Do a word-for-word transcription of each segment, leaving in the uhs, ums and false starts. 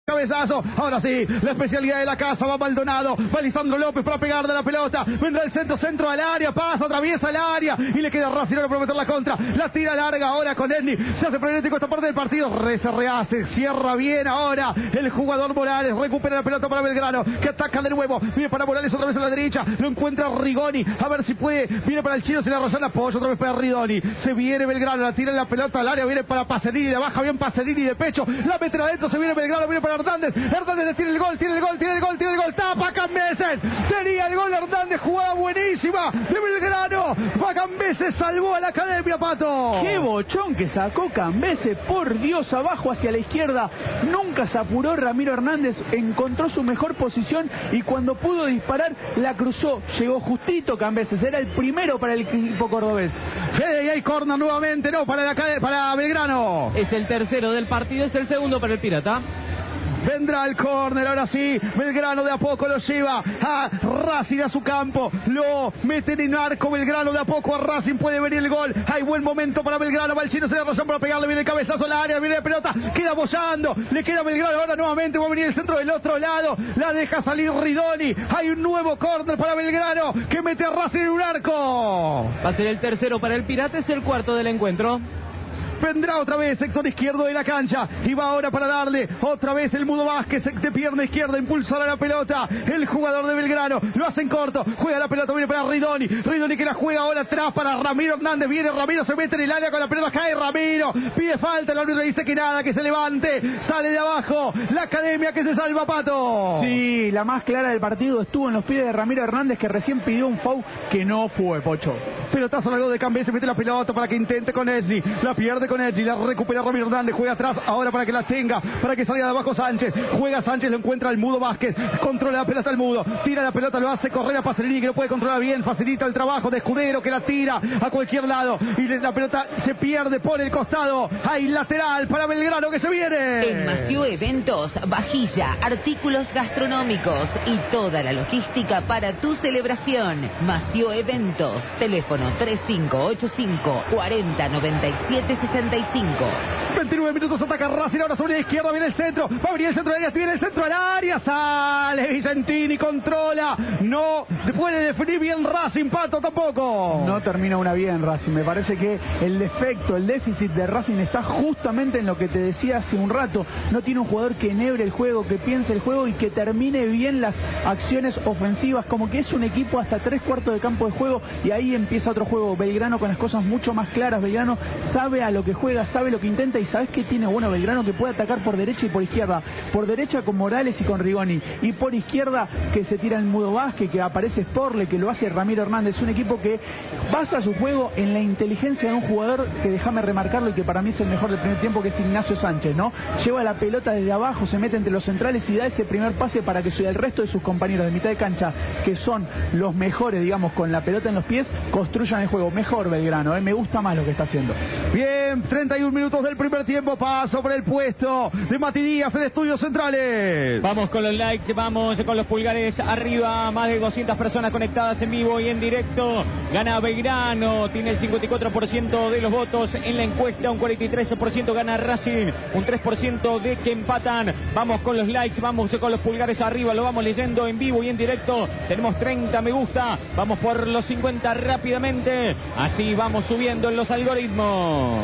cabezazo, ahora sí, la especialidad de la casa, va Maldonado, va Lisandro López para pegar de la pelota, vendrá el centro, centro al área, pasa, atraviesa el área, y le queda a Racing ahora para meter la contra, la tira larga ahora con Edney, se hace frenético esta parte del partido, re, se rehace, cierra bien ahora, el jugador Morales, recupera la pelota para Belgrano, que ataca de nuevo, viene para Morales otra vez a la derecha, lo encuentra Rigoni, a ver si puede, viene para el chino, se le arrasa el apoyo, otra vez para Ridoni, se viene Belgrano, la tira en la pelota al área, viene para Pacerini, de baja bien Pacerini de pecho, la mete adentro, se viene Belgrano, viene para Hernández, Hernández tiene el gol, tiene el gol, tiene el gol, tiene el gol, tapa Cambeses, tenía el gol Hernández, jugada buenísima de Belgrano, va Cambeses, salvó a la academia, Pato. Qué bochón que sacó Cambeses, por Dios, abajo hacia la izquierda, nunca se apuró Ramiro Hernández, encontró su mejor posición y cuando pudo disparar la cruzó, llegó justito Cambeses, era el primero para el equipo cordobés. Fede, y hay corner nuevamente, no, para, la, para Belgrano. Es el tercero del partido, es el segundo para el Pirata. Vendrá el córner, ahora sí, Belgrano de a poco lo lleva a Racing a su campo, lo meten en arco, Belgrano de a poco a Racing, puede venir el gol, hay buen momento para Belgrano, va el chino, se da razón para pegarle, viene el cabezazo al área, viene la pelota, queda apoyando, le queda Belgrano, ahora nuevamente va a venir el centro del otro lado, la deja salir Ridoni, hay un nuevo córner para Belgrano, que mete a Racing en un arco. Va a ser el tercero para el Pirata, es el cuarto del encuentro. Vendrá otra vez sector izquierdo de la cancha y va ahora para darle otra vez el Mudo Vázquez de pierna izquierda, impulsar a la pelota el jugador de Belgrano, lo hace en corto, juega la pelota, viene para Ridoni, Ridoni que la juega ahora atrás para Ramiro Hernández, viene Ramiro, se mete en el área con la pelota, cae Ramiro, pide falta, el árbitro dice que nada, que se levante, sale de abajo, la academia que se salva, Pato. Sí, la más clara del partido estuvo en los pies de Ramiro Hernández, que recién pidió un foul que no fue, Pocho. Pelotazo largo de Cambeses, mete la pelota para que intente con Esli, la pierde con Edgy, la recupera Ramiro Hernández, juega atrás, ahora para que la tenga, para que salga de abajo Sánchez, juega Sánchez, lo encuentra el Mudo Vázquez, controla la pelota el Mudo, tira la pelota, lo hace correr a Pacerini, que lo puede controlar bien, facilita el trabajo de Escudero, que la tira a cualquier lado, y la pelota se pierde por el costado, hay lateral para Belgrano que se viene. En Mació Eventos, vajilla, artículos gastronómicos y toda la logística para tu celebración. Mació Eventos, teléfono tres cinco ocho cinco, cuarenta, noventa y siete, sesenta y cinco. veintinueve minutos, ataca Racing, ahora sobre la izquierda, viene el centro, va a venir el centro del área, viene el centro al área, sale Vicentini, controla, no puede definir bien Racing, Pato, tampoco. No termina una bien Racing, me parece que el defecto, el déficit de Racing está justamente en lo que te decía hace un rato, no tiene un jugador que enhebre el juego, que piense el juego y que termine bien las acciones ofensivas, como que es un equipo hasta tres cuartos de campo de juego y ahí empieza otro juego, Belgrano con las cosas mucho más claras, Belgrano sabe a lo que juega, sabe lo que intenta y sabes que tiene bueno Belgrano, que puede atacar por derecha y por izquierda, por derecha con Morales y con Rigoni y por izquierda que se tira el Mudo Vázquez, que aparece Sporle, que lo hace Ramiro Hernández, un equipo que basa su juego en la inteligencia de un jugador que déjame remarcarlo y que para mí es el mejor del primer tiempo, que es Ignacio Sánchez, ¿no? Lleva la pelota desde abajo, se mete entre los centrales y da ese primer pase para que el resto de sus compañeros de mitad de cancha, que son los mejores, digamos, con la pelota en los pies, construyan el juego. Mejor Belgrano, ¿eh? Me gusta más lo que está haciendo. Bien, treinta y un minutos del primer tiempo, paso por el puesto de Mati Díaz en Estudios Centrales. Vamos con los likes, vamos con los pulgares arriba, más de doscientas personas conectadas en vivo y en directo. Gana Belgrano, tiene el cincuenta y cuatro por ciento de los votos en la encuesta, un cuarenta y tres por ciento gana Racing, un tres por ciento de que empatan. Vamos con los likes, vamos con los pulgares arriba, lo vamos leyendo en vivo y en directo. Tenemos treinta me gusta, vamos por los cincuenta rápidamente, así vamos subiendo en los algoritmos.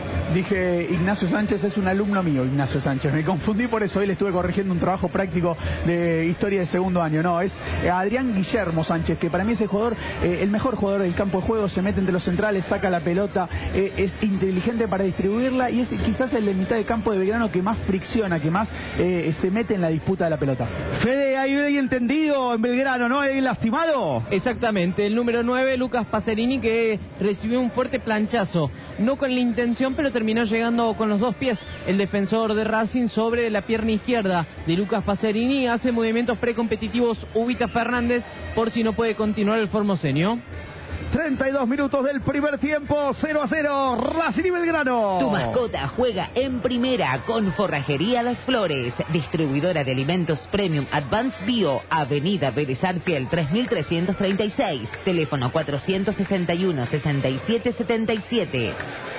Dije, Ignacio Sánchez es un alumno mío, Ignacio Sánchez. Me confundí por eso, hoy le estuve corrigiendo un trabajo práctico de historia de segundo año. No, es Adrián Guillermo Sánchez, que para mí es el jugador, eh, el mejor jugador del campo de juego, se mete entre los centrales, saca la pelota, eh, es inteligente para distribuirla y es quizás el de mitad de campo de Belgrano que más fricciona, que más eh, se mete en la disputa de la pelota. Fede, hay un entendido en Belgrano, ¿no? ¿Hay lastimado? Exactamente, el número nueve, Lucas Pacerini, que recibió un fuerte planchazo, no con la intención, pero terminó llegando con los dos pies. El defensor de Racing sobre la pierna izquierda de Lucas Pacerini, hace movimientos precompetitivos Ubita Fernández por si no puede continuar el formoseño. treinta y dos minutos del primer tiempo, cero a cero, Racing y Belgrano. Tu mascota juega en primera con Forrajería Las Flores, distribuidora de alimentos Premium Advanced Bio, Avenida Vélez Arfiel tres mil trescientos treinta y seis, teléfono cuatrocientos sesenta y uno, sesenta y siete setenta y siete.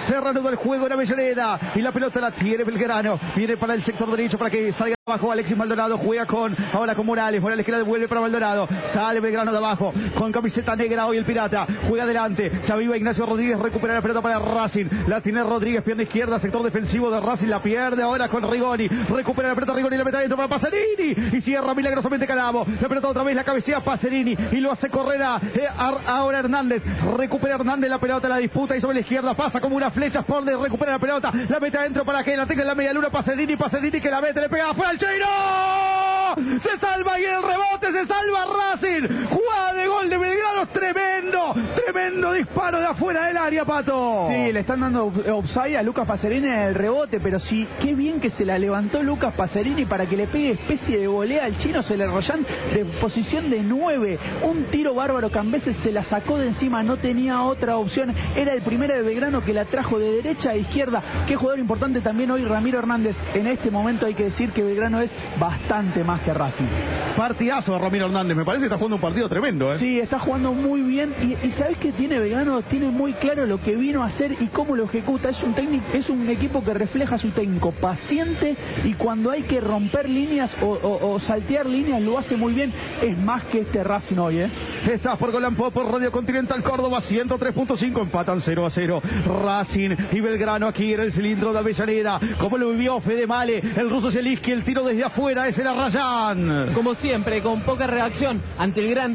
Se reanuda el juego en Avellaneda y la pelota la tiene Belgrano. Viene para el sector derecho para que salga abajo Alexis Maldonado. Juega con ahora con Morales. Morales que la devuelve para Maldonado. Sale Belgrano de abajo con camiseta negra hoy el Pirata. Juega adelante. Se aviva Ignacio Rodríguez. Recupera la pelota para Racing. La tiene Rodríguez. Pierna izquierda. Sector defensivo de Racing. La pierde ahora con Rigoni. Recupera la pelota Rigoni. La mete adentro para Pacerini. Y cierra milagrosamente Calamo. La pelota otra vez la cabecea Pacerini. Y lo hace correr a, eh, a, ahora Hernández. Recupera Hernández la pelota. La disputa y sobre la izquierda pasa como una flecha. Sporde recupera la pelota. La mete adentro para que la tenga en la media luna. Pacerini. Pacerini que la mete. Le pega afuera al Cheiro. Se salva y el rebote. Se salva Racing. Jugada de gol de Belgrano. Tremendo. Tremendo disparo de afuera del área, Pato. Sí, le están dando offside a Lucas Pacerini en el rebote, pero sí, qué bien que se la levantó Lucas Pacerini para que le pegue especie de volea al chino Celerroyán de posición de nueve. Un tiro bárbaro. Cambeses se la sacó de encima, no tenía otra opción. Era el primero de Belgrano que la trajo de derecha a izquierda. Qué jugador importante también hoy Ramiro Hernández. En este momento hay que decir que Belgrano es bastante más que Racing. Partidazo de Ramiro Hernández. Me parece que está jugando un partido tremendo, ¿eh? Sí, está jugando muy bien. Y, y ¿sabés qué tiene Belgrano? Tiene muy claro lo que vino a hacer y cómo lo ejecuta. Es un técnico, es un equipo que refleja a su técnico, paciente, y cuando hay que romper líneas o, o, o saltear líneas lo hace muy bien. Es más que este Racing hoy, ¿eh? Estás por Golampo, por Radio Continental Córdoba, ciento tres punto cinco, empatan cero a cero. Racing y Belgrano aquí en el cilindro de Avellaneda. Como lo vivió Fede Male, el ruso Zielinski, el tiro desde afuera es el Arrayán. Como siempre, con poca reacción ante el gran